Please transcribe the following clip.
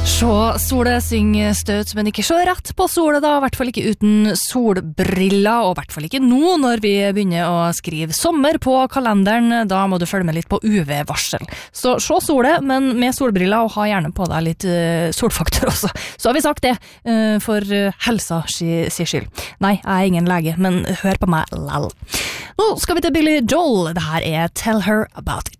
Så solet synger støt, men ikke så rett på solet da, I hvert fall ikke uten solbriller, og I hvert fall ikke nå når vi begynner å skrive sommer på kalenderen, da må du følge med litt på UV-varsel. Så se solet, men med solbriller, og ha gjerne på deg litt solfaktor også. Så har vi sagt det, for helsa si skyld. Nei, jeg ingen lege, men hør på meg lell. Nå skal vi til Billy Joel, det her Tell Her About It.